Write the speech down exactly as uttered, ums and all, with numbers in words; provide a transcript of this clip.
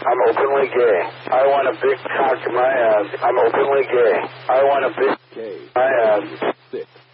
I'm openly gay. I want a big cock in my ass. I'm openly gay. I want a big K. my ass. Six.